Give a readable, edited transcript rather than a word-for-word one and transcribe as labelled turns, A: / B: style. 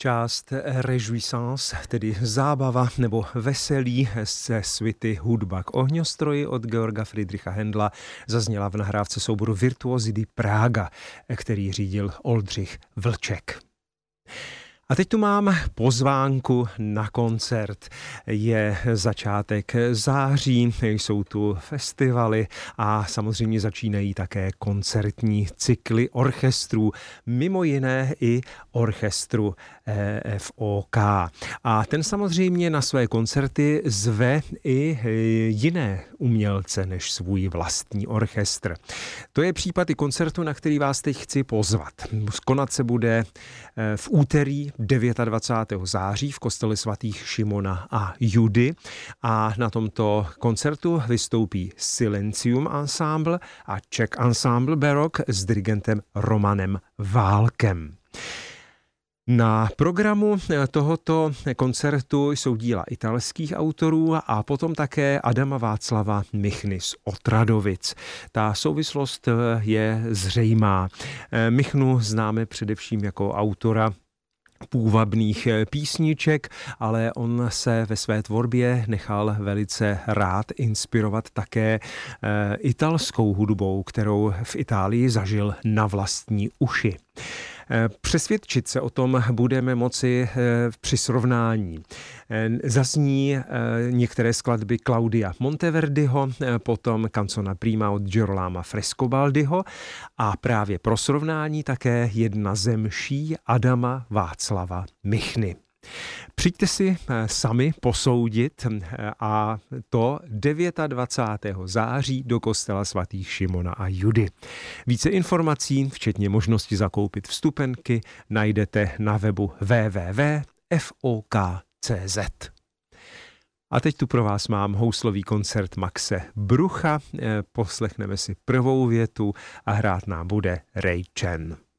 A: Část Réjouissance, tedy zábava nebo veselí ze suity Hudba k ohňostroji od Georga Friedricha Händla zazněla v nahrávce souboru Virtuosity Praga, který řídil Oldřich Vlček. A teď tu mám pozvánku na koncert. Je začátek září, jsou tu festivaly a samozřejmě začínají také koncertní cykly orchestrů, mimo jiné i orchestru FOK. A ten samozřejmě na své koncerty zve i jiné umělce než svůj vlastní orchestr. To je případ i koncertu, na který vás teď chci pozvat. Konat se bude v úterý 29. září v kostele svatých Šimona a Judy a na tomto koncertu vystoupí Silencium Ensemble a Czech Ensemble Baroque s dirigentem Romanem Válkem. Na programu tohoto koncertu jsou díla italských autorů a potom také Adama Václava Michny z Otradovic. Ta souvislost je zřejmá. Michnu známe především jako autora půvabných písniček, ale on se ve své tvorbě nechal velice rád inspirovat také italskou hudbou, kterou v Itálii zažil na vlastní uši. Přesvědčit se o tom budeme moci při srovnání. Zazní některé skladby Claudia Monteverdiho, potom Canzona prima od Girolama Frescobaldiho a právě pro srovnání také jedna ze mší Adama Václava Michny. Přijďte si sami posoudit a to 29. září do kostela svatých Šimona a Judy. Více informací, včetně možnosti zakoupit vstupenky, najdete na webu www.fok.cz. A teď tu pro vás mám houslový koncert Maxe Brucha. Poslechneme si prvou větu a hrát nám bude Ray Chen.